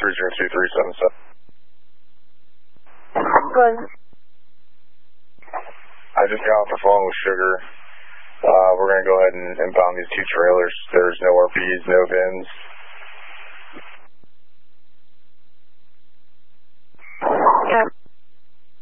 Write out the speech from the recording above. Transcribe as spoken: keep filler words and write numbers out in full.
three zero two three seven seven. Good. I just got off the phone with Sugar. Uh, we're going to go ahead and impound these two trailers. There's no R Ps, no V I Ns. Okay.